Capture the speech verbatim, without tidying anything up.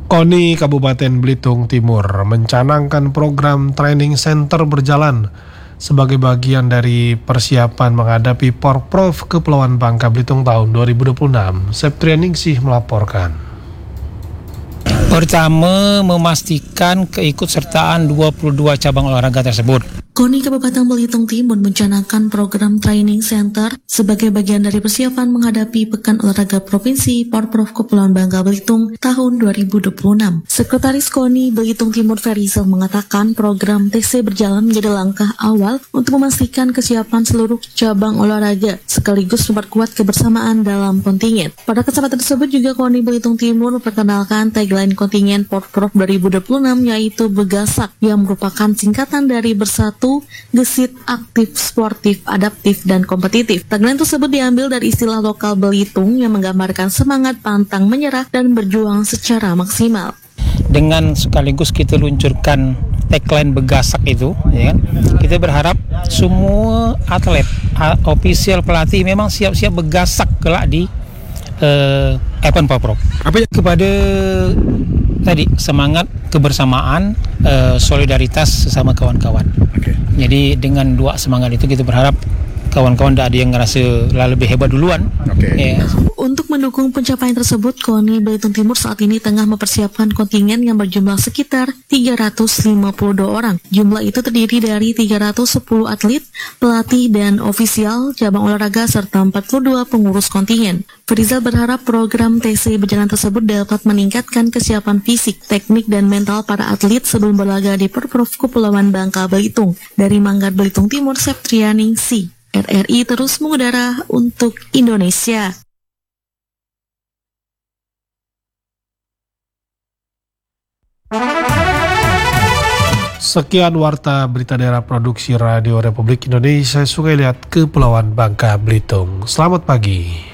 KONI Kabupaten Belitung Timur mencanangkan program training center berjalan sebagai bagian dari persiapan menghadapi Porprov Kepulauan Bangka Belitung tahun dua ribu dua puluh enam. Septrianingsih melaporkan. Pertama, memastikan keikutsertaan dua puluh dua cabang olahraga tersebut. KONI Kabupaten Belitung Timur mencanangkan program training center sebagai bagian dari persiapan menghadapi Pekan Olahraga Provinsi Porprov Kepulauan Bangka Belitung tahun dua ribu dua puluh enam. Sekretaris KONI Belitung Timur Ferizal mengatakan program T C berjalan menjadi langkah awal untuk memastikan kesiapan seluruh cabang olahraga sekaligus memperkuat kebersamaan dalam kontingen. Pada kesempatan tersebut juga KONI Belitung Timur memperkenalkan tagline kontingen Porprov dua ribu dua puluh enam yaitu Begasak yang merupakan singkatan dari Bersatu, Gesit, Aktif, Sportif, Adaptif, dan Kompetitif. Tagline tersebut diambil dari istilah lokal Belitung yang menggambarkan semangat pantang menyerah dan berjuang secara maksimal. Dengan sekaligus kita luncurkan tagline Begasak itu, ya kan? Kita berharap semua atlet, ofisial pelatih memang siap-siap begasak kelak di uh, event Porprov. Apa ya? Kepada tadi semangat kebersamaan, uh, solidaritas sesama kawan-kawan. Okay. Jadi dengan dua semangat itu kita berharap kawan-kawan tidak ada yang ngerasa lebih hebat duluan. Okay. Yeah. Untuk mendukung pencapaian tersebut, KONI Belitung Timur saat ini tengah mempersiapkan kontingen yang berjumlah sekitar tiga ratus lima puluh dua orang. Jumlah itu terdiri dari tiga ratus sepuluh atlet, pelatih dan ofisial cabang olahraga serta empat puluh dua pengurus kontingen. Ferizal berharap program T C berjalan tersebut dapat meningkatkan kesiapan fisik, teknik, dan mental para atlet sebelum berlaga di Porprov Kepulauan Bangka Belitung. Dari Manggar Belitung Timur, Septrianingsih, R R I terus mengudara untuk Indonesia. Sekian warta berita daerah produksi Radio Republik Indonesia Sungai Liat Kepulauan Bangka Belitung. Selamat pagi.